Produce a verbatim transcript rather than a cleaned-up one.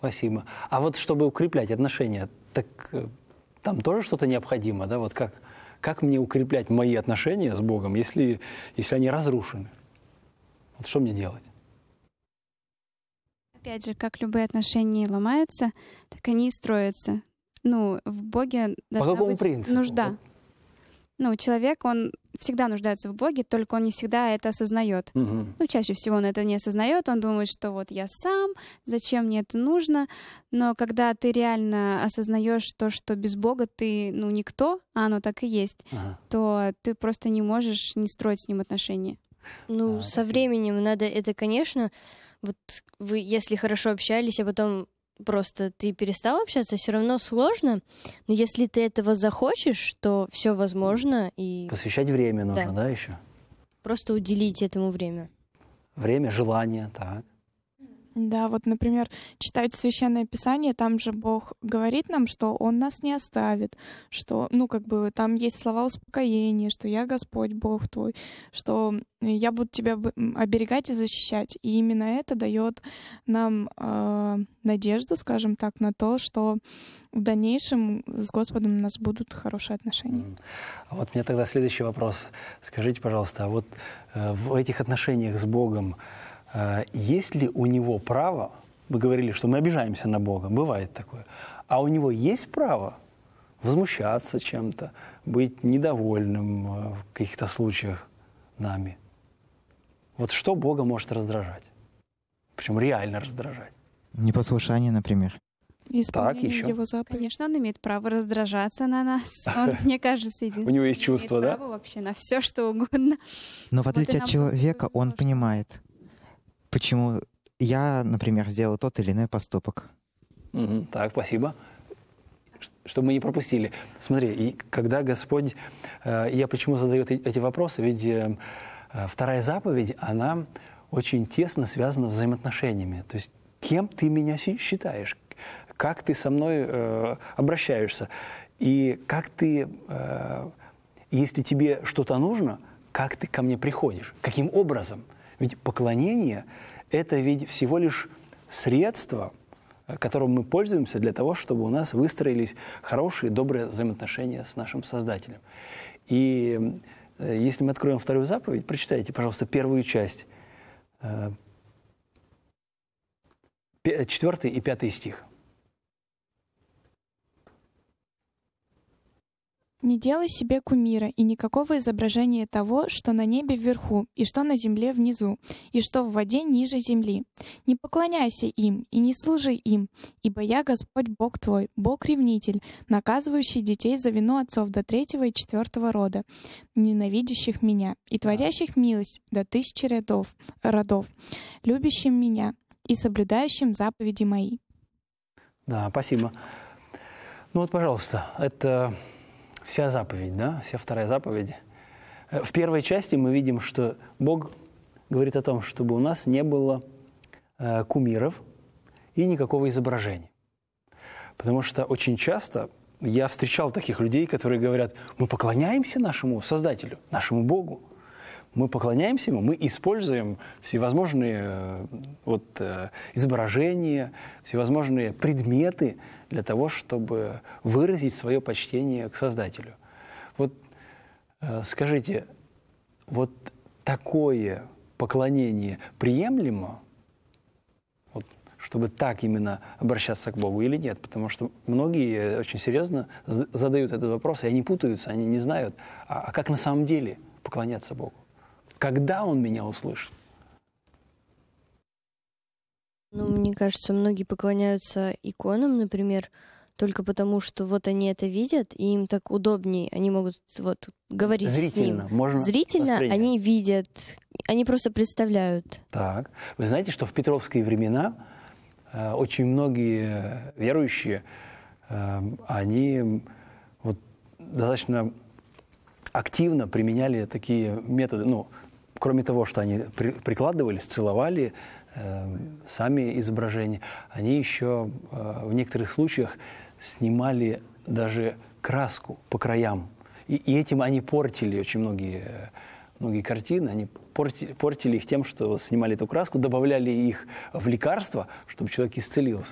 Спасибо. А вот чтобы укреплять отношения, так там тоже что-то необходимо, да? Вот как, как мне укреплять мои отношения с Богом, если, если они разрушены? Вот что мне делать? Опять же, как любые отношения ломаются, так они и строятся. Ну, в Боге должна По какому быть принципу? нужда. Ну, человек, он всегда нуждается в Боге, только он не всегда это осознает. Угу. Ну, чаще всего он это не осознает, он думает, что вот я сам, зачем мне это нужно. Но когда ты реально осознаешь то, что без Бога ты, ну, никто, а оно так и есть, Ага. то ты просто не можешь не строить с ним отношения. Ну, А, со спасибо. временем надо это, конечно, вот вы, если хорошо общались, а потом просто ты перестал общаться, все равно сложно. Но если ты этого захочешь, то все возможно, и Посвящать время нужно, Да. да, еще? просто уделить этому время. Время, желание, так. Да, вот, например, читать Священное Писание, там же Бог говорит нам, что Он нас не оставит, что, ну, как бы, там есть слова успокоения, что «Я Господь, Бог твой», что «Я буду тебя б- м, оберегать и защищать». И именно это дает нам э, надежду, скажем так, на то, что в дальнейшем с Господом у нас будут хорошие отношения. М. А вот мне тогда следующий вопрос. Скажите, пожалуйста, а вот э, в этих отношениях с Богом э, есть ли у него право, вы говорили, что мы обижаемся на Бога, бывает такое, а у него есть право возмущаться чем-то, быть недовольным э, в каких-то случаях нами? Вот что Бога может раздражать? Причем реально раздражать. Непослушание, например. Исполнение еще. Его заповедей. Конечно, он имеет право раздражаться на нас. Он, мне кажется, единственный. У него есть имеет чувство, да? право вообще на все, что угодно. Но в Вот и отличие нам от просто человека, было он сложно. понимает, почему я, например, сделал тот или иной поступок. Мгм. Так, спасибо. Ш- Чтобы мы не пропустили. Смотри, и когда Господь... э, Я почему задаю эти эти вопросы? Ведь э, э, вторая заповедь, она очень тесно связана с взаимоотношениями. То есть кем ты меня си- считаешь? Как ты со мной э, обращаешься? И как ты... э, Если тебе что-то нужно, как ты ко мне приходишь? Каким образом? Ведь поклонение – это ведь всего лишь средство, э, которым мы пользуемся для того, чтобы у нас выстроились хорошие, добрые взаимоотношения с нашим Создателем. И э, если мы откроем вторую заповедь, прочитайте, пожалуйста, первую часть, э, пе- четвертый и пятый стих. «Не делай себе кумира и никакого изображения того, что на небе вверху, и что на земле внизу, и что в воде ниже земли. Не поклоняйся им и не служи им, ибо я Господь Бог твой, Бог-ревнитель, наказывающий детей за вину отцов до третьего и четвертого рода, ненавидящих меня, и творящих милость до тысячи родов, родов, любящим меня и соблюдающим заповеди мои». Да, спасибо. Ну вот, пожалуйста, это вся заповедь, да, вся вторая заповедь. Э, В первой части мы видим, что Бог говорит о том, чтобы у нас не было э, кумиров и никакого изображения. Потому что очень часто я встречал таких людей, которые говорят, мы поклоняемся нашему Создателю, нашему Богу. Мы поклоняемся Ему, мы используем всевозможные э, вот, э, изображения, всевозможные предметы для того, чтобы выразить свое почтение к Создателю. Вот э, скажите, вот такое поклонение приемлемо, вот, чтобы так именно обращаться к Богу или нет? Потому что многие очень серьезно з- задают этот вопрос, и они путаются, они не знают, а, а как на самом деле поклоняться Богу? Когда Он меня услышит? Ну, мне кажется, многие поклоняются иконам, например, только потому, что вот они это видят, и им так удобнее, они могут вот говорить с Зрительно ним. можно Зрительно воспринять. они видят, они просто представляют. Так. Вы знаете, что в петровские времена э, очень многие верующие, э, они вот, достаточно активно применяли такие методы. Ну, кроме того, что они при, прикладывались, целовали э, сами изображения, они еще э, в некоторых случаях снимали даже краску по краям. И, и этим они портили очень многие, многие картины. Они портили, портили их тем, что снимали эту краску, добавляли их в лекарства, чтобы человек исцелился.